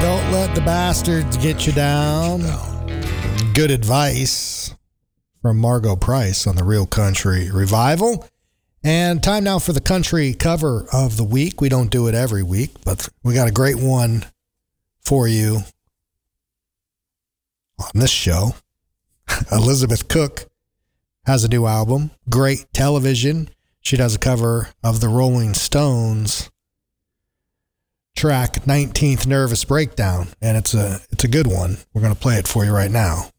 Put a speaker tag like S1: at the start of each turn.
S1: Don't let the bastards get you down. Good advice from Margot Price on the Real Country Revival. And time now for the country cover of the week. We don't do it every week, but we got a great one for you on this show. Elizabeth Cook has a new album, Great Television. She does a cover of the Rolling Stones track 19th Nervous Breakdown, and it's a good one. We're going to play it for you right now.